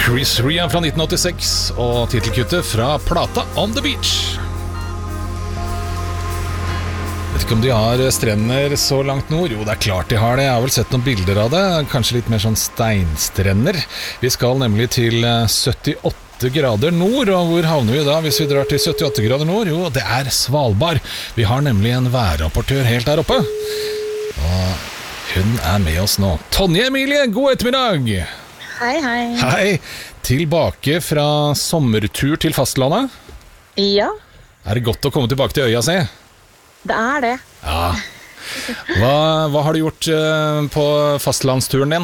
Chris Ria fra 1986 og titelkuttet fra plata On The Beach. Vet ikke om de har strender så langt nord. Jo, det er klart de har det. Jeg har vel sett noen bilder av det. Kanskje litt mer sånn steinstrender. Vi skal nemlig til 78 grader nord. Og hvor havner vi da hvis vi drar til 78 grader nord? Jo, det er Svalbard. Vi har nemlig en værrapportør helt der oppe. Og hun er med oss nå. Tonje Emilie, god ettermiddag. Hei, hei. Hei. Tilbake fra sommertur til fastlandet. Ja, Er det godt å komme tilbake til øya si? det er det. Ja. Hva har du gjort på fastlandsturen din?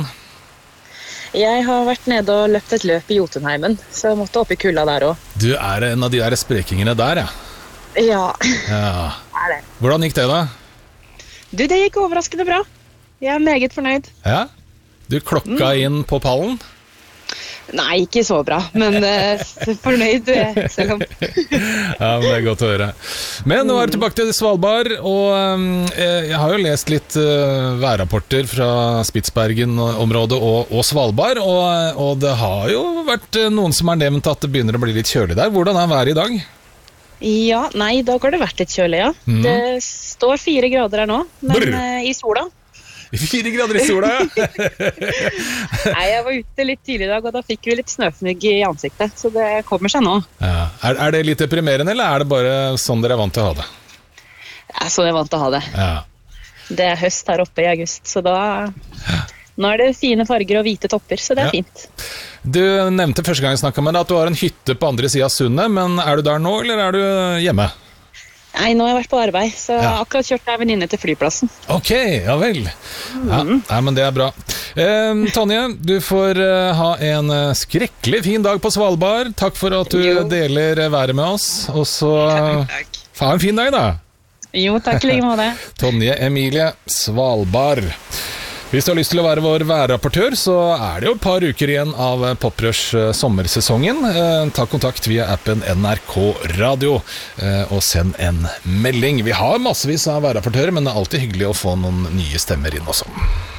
Jeg har vært nede og løpt et løp i Jotunheimen, så jeg måtte opp i kulda der også. Du er en av de der sprekingene der, ja. Ja, Ja. er det. Hvordan gikk det da? Du, det gikk overraskende bra. Jeg er meget fornøyd. Ja? Du klokka inn på pallen? Nei, ikke så bra, men fornøyd selv om. Ja, men det er godt å høre. Men nå er du tilbake til Svalbard, og jeg har jo lest litt værrapporter fra Spitsbergen-området og Svalbard, og det har jo vært noen som har nevnt at det begynner å bli litt kjølig der. Hvordan er været i dag? Ja, nei, da har det vært litt kjølig, ja. Det står 4 grader her nå, men i sola. 4 grader i sola, ja. Nei, jeg var ute litt tidlig i dag, og da fikk vi litt snøfnugg i ansiktet, så det kommer seg nå. Ja. Er det litt deprimerende, eller er det bare sånn dere er vant til å ha det? Ja, så jeg er vant til å ha det. Ja. Det er høst her oppe i august, så da... Nå er det fine farger og hvite topper, så det er fint. Du nevnte første gang jeg snakket med deg at du har en hytte på andre siden av sundet, men er du der nå, eller er du hjemme? Nei, nå har jeg vært på arbeid, så jeg har akkurat kjørt en venninne til flyplassen. Ok, ja vel. Ja, nei, men det er bra. Tonje, du får ha en skrekkelig fin dag på Svalbard. Takk for at du deler været med oss, og så ha en fin dag da. Jo, takk like med det. Tonje Emilie, Svalbard. Hvis du har lyst til å være vår værrapportør, så er det jo et par uker igjen av Poprush sommersesongen. Ta kontakt via appen NRK Radio, og send en melding. Vi har massevis av værrapportører, men det er alltid hyggelig å få noen nye stemmer inn også.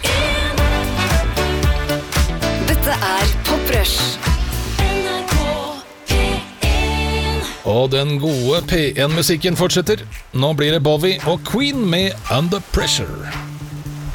Dette er Poprush. Og den gode P1-musikken fortsetter. Nå blir det Bowie og Queen med Under Pressure.